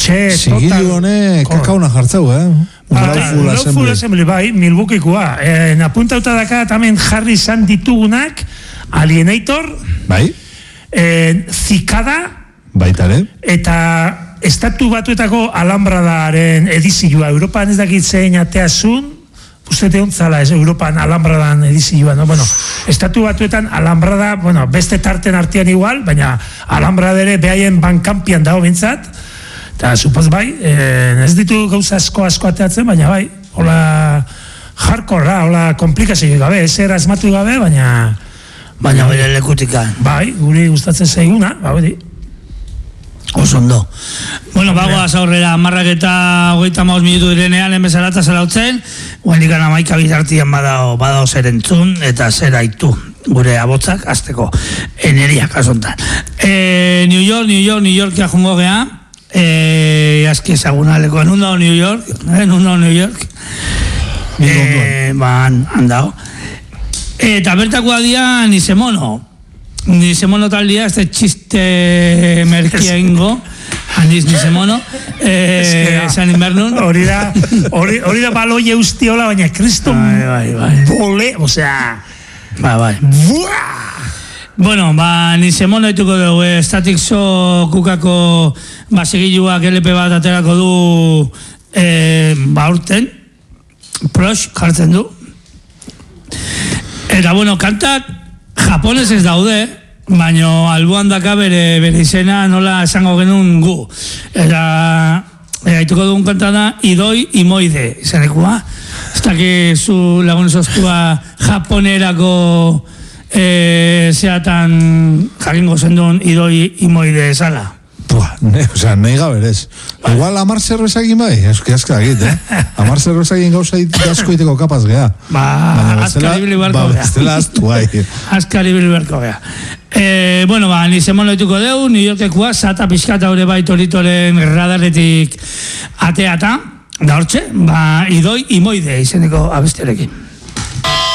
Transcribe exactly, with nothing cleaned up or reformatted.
Che, Zigilu hone kakauna jartzeu, eh? Lawful Assembly, bai, Milwaukeekoa. Apuntauta daka, tamen jarri izan ditugunak, Alienator, bai, Zikada, baitare, eta estatu batuetako Alhambradaren edizioa. Europan ez dakit zein ateazun, uste teontzala ez Europan Alhambradan edizioa, no? Bueno, estatu batuetan Alhambrada, bueno, beste tarten artean igual, baina Alhambrada ere behaien bankampian dago bintzat, eta supoz bai, eh, ez ditu gauza asko asko ateatzen, baina bai, hola jarkorra, hola komplikazio gabe, ezer asmatu gabe, baina baina bere lekutikan. Bai, guri gustatzen zaiguna, ba, hori. Oso ondo. Bueno, bagoaz aurrera, marrak eta hogeita maus minutu direnean, enbezara eta zarautzen, guendikan amaika bitartian badao, badao zer entzun, eta zer aitu, gure abotzak, azteko, eneria kasontan. E, New York, New York, New York, jungo gea, e, aski ezagunaleko, en un dao New York, en un dao New York, e, ba, handao. Eta bertakoa dia, nisemono, Nisemono taldia, este txiste merkia ingo, handiz nisemono, esan inbernun. Hori da, hori da baloi eustiola, baina kriston bole, osea, ba, bai. Bueno, ba, nisemono dituko dugu, Static Shock kukako basegiluak L P bat aterako du, ba, urten, prox jartzen du. Eta, bueno, kantak, japones ez daude, baina alboan daka bere, bere izena nola esango genuen gu. Eta haituko dugun kanta da Idoi Imoide, izanekua. Ez daki zu lagun soztua japonerako e, zeatan jakingo zendun Idoi Imoide esala. Buah, ne, o sea, nahi gaberez. Igual amar zerbeza egin bai, eski aska egit, eh? Amar zerbeza egin gauza asko iteko kapaz geha. Ba, azkari bili beharko geha. Ba, bestela aztu bai. Azkari bili beharko geha. Eh, bueno, ba, nizemono dituko deu, New Yorkekua, sata pixkata hori bai toritoren radaretik ateata, da hortxe, ba, Idoi Imoide izeneko abesterekin.